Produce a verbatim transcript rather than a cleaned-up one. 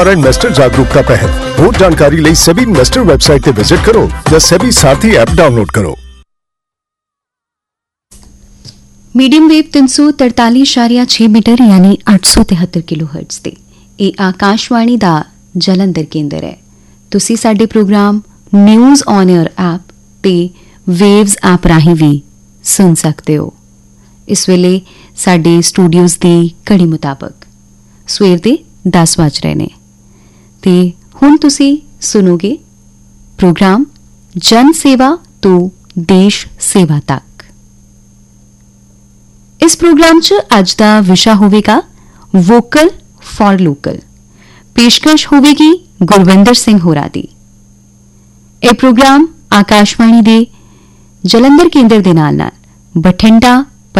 और इन्वेस्टर जागरूकता पहल। ਹੋਰ ਜਾਣਕਾਰੀ ਲਈ ਸੈਬੀ ਇਨਵੈਸਟਰ ਵੈਬਸਾਈਟ ਤੇ ਵਿਜ਼ਿਟ ਕਰੋ ਜਾਂ ਸੈਬੀ ਸਾਥੀ ਐਪ ਡਾਊਨਲੋਡ ਕਰੋ। मीडियम वेव तीन सौ तरताली इशारिया छे मीटर यानी अठ सौ तिहत्तर किलो हर्ट्ज ते ਇਹ ਆਕਾਸ਼ਵਾਣੀ ਦਾ ਜਲੰਧਰ ਕੇਂਦਰ ਹੈ। ਤੁਸੀਂ ਸਾਡੇ programme news on air app ਤੇ ਵੇਵਜ਼ ਐਪ ਰਾਹੀਂ ਵੀ ਸੁਣ ਸਕਦੇ ਹੋ। ਇਸ ਵੇਲੇ ਸਾਡੇ ਸਟੂਡੀਓਜ਼ ਦੀ ਘੜੀ ਮੁਤਾਬਕ ਸਵੇਰ ਦੇ ਦਸ ਵੱਜ ਰਹੇ ਨੇ ਤੇ ਹੁਣ ਤੁਸੀਂ ਸੁਣੋਗੇ ਪ੍ਰੋਗਰਾਮ ਜਨ ਸੇਵਾ ਤੋਂ ਦੇਸ਼ ਸੇਵਾ ਤੱਕ। ਇਸ ਪ੍ਰੋਗਰਾਮ 'ਚ ਅੱਜ ਦਾ ਵਿਸ਼ਾ ਹੋਵੇਗਾ ਵੋਕਲ ਫॉर ਲੋਕਲ। ਪੇਸ਼ਕਸ਼ ਹੋਵੇਗੀ ਗੁਰਵਿੰਦਰ ਸਿੰਘ ਹੋਰਾਂ ਦੀ। ਇਹ ਪ੍ਰੋਗਰਾਮ ਆਕਾਸ਼ਵਾਣੀ ਦੇ ਜਲੰਧਰ ਕੇਂਦਰ ਦੇ ਨਾਲ ਨਾਲ ਬਠਿੰਡਾ